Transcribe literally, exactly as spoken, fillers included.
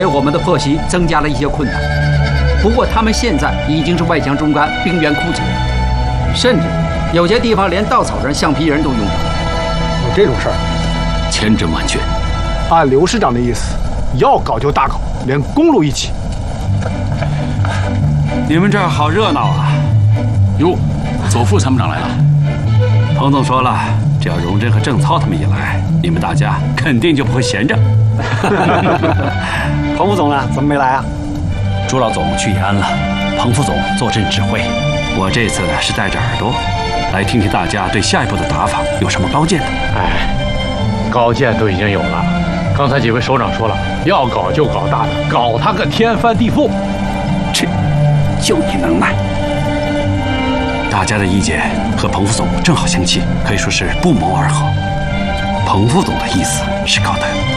给我们的破袭增加了一些困难。不过他们现在已经是外强中干，兵源枯竭，甚至有些地方连稻草人、橡皮人都用不了。 有这种事儿？ 千真万确。 按刘师长的意思，要搞就大搞，连公路一起。 你们这儿好热闹啊！ 哟，左副参谋长来了。 彭总说了，只要荣臻和郑操他们一来，你们大家肯定就不会闲着。 彭副总呢？怎么没来啊？ 朱老总去延安了，彭副总坐镇指挥。 我这次呢是带着耳朵，来听听大家对下一步的打法有什么高见的。 哎，高见都已经有了。刚才几位首长说了，要搞就搞大的，搞他个天翻地覆。 切，就你能耐！大家的意见和彭副总正好相契，可以说是不谋而合。彭副总的意思是搞得